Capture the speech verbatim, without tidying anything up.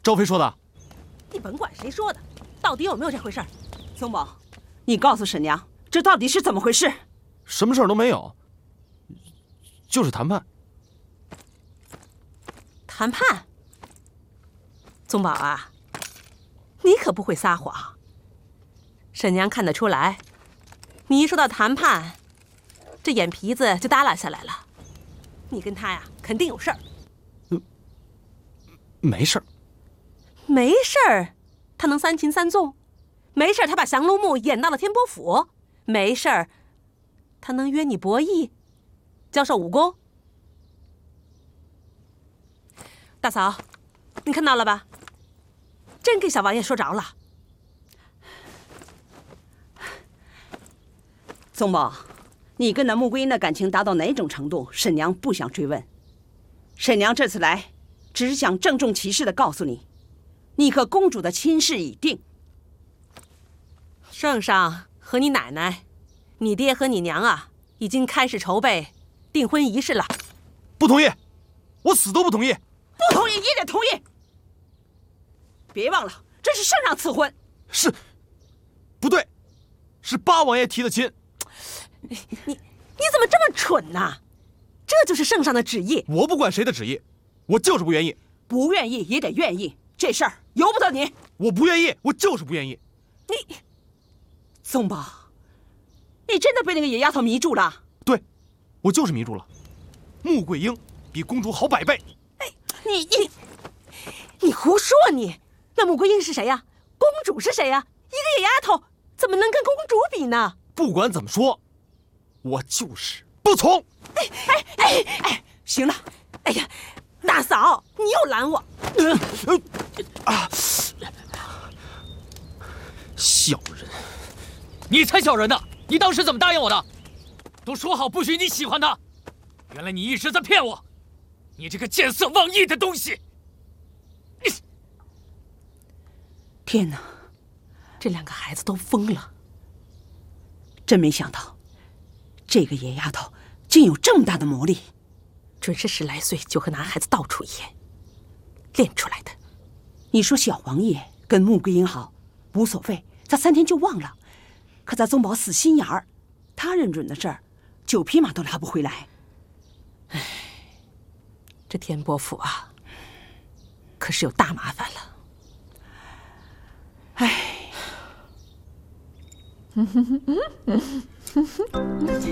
赵飞说的。 你甭管谁说的，到底有没有这回事儿？ 宗保，你告诉沈娘，这到底是怎么回事？ 什么事儿都没有，就是谈判。 谈判？宗保啊，你可不会撒谎。沈娘看得出来，你一说到谈判，这眼皮子就耷拉下来了。你跟他呀，肯定有事儿。 嗯，没事儿。 没事儿，他能三擒三纵？没事儿，他把降龙木演到了天波府？没事儿，他能约你博弈，教授武功？大嫂，你看到了吧？真给小王爷说着了。 宗保，你跟那穆桂英的感情达到哪种程度，沈娘不想追问。沈娘这次来，只是想郑重其事地告诉你，你和公主的亲事已定。 圣上和你奶奶、你爹和你娘啊，已经开始筹备订婚仪式了。 不同意，我死都不同意。 不同意也得同意。别忘了，这是圣上赐婚。 是，不对，是八王爷提的亲。 你你怎么这么蠢呢？这就是圣上的旨意。 我不管谁的旨意，我就是不愿意。 不愿意也得愿意，这事儿由不得你。 我不愿意，我就是不愿意。 你，宗保，你真的被那个野丫头迷住了？ 对，我就是迷住了。穆桂英比公主好百倍。 哎，你你你胡说你！那穆桂英是谁呀？公主是谁呀？一个野丫头怎么能跟公主比呢？ 不管怎么说，我就是不从。 哎哎哎哎， 行了， 哎呀，大嫂，你又拦我。 呃呃啊！小人， 你才小人呢！你当时怎么答应我的？都说好不许你喜欢他，原来你一直在骗我！你这个见色忘义的东西！ 天哪， 这两个孩子都疯了！ 真没想到，这个野丫头竟有这么大的魔力， 准是十来岁就和男孩子到处演练出来的。 你说小王爷跟穆桂英好无所谓，他三天就忘了。可咱宗保死心眼儿，他认准的事儿，九匹马都拉不回来。 唉，这天波府啊，可是有大麻烦了。唉。